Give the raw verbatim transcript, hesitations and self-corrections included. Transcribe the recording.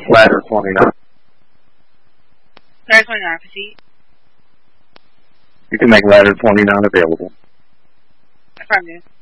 Ladder twenty-nine. Ladder twenty-nine, proceed. You can make ladder twenty-nine available. Affirmative.